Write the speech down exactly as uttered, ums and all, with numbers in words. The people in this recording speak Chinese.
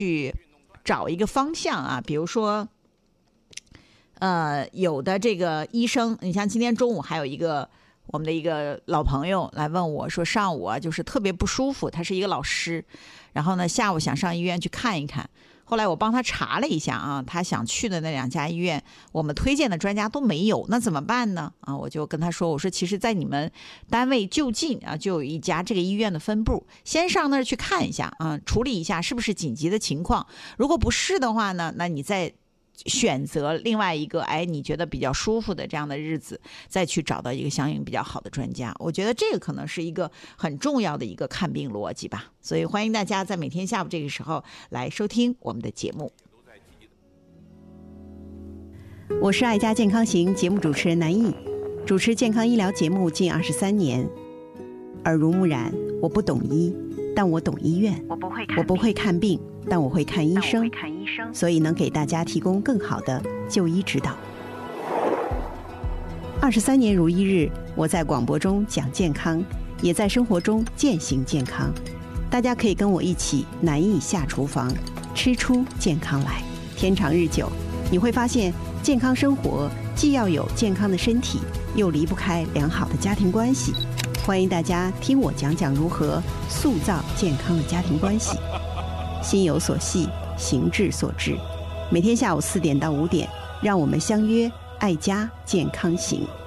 去找一个方向啊，比如说，呃，有的这个医生，你像今天中午还有一个我们的一个老朋友来问我说，上午啊就是特别不舒服，他是一个老师，然后呢下午想上医院去看一看。后来我帮他查了一下啊，他想去的那两家医院，我们推荐的专家都没有，那怎么办呢？啊，我就跟他说，我说其实在你们单位就近啊，就有一家这个医院的分部，先上那儿去看一下啊，处理一下是不是紧急的情况。如果不是的话呢，那你再选择另外一个哎你觉得比较舒服的这样的日子，再去找到一个相应比较好的专家。我觉得这个可能是一个很重要的一个看病逻辑吧。所以欢迎大家在每天下午这个时候来收听我们的节目。 我是爱家健康行节目主持人南艺，主持健康医疗节目近二十三年，耳濡目染，我不懂医，但我懂医院。 我不会看我不会看病，但我会看医生， 看医生， 所以能给大家提供更好的就医指导。二十三年如一日，我在广播中讲健康，也在生活中践行健康。大家可以跟我一起南艺下厨房，吃出健康来。天长日久，你会发现健康生活既要有健康的身体，又离不开良好的家庭关系。欢迎大家听我讲讲如何塑造健康的家庭关系。心有所系，行志所至。每天下午四点到五点，让我们相约爱家健康行。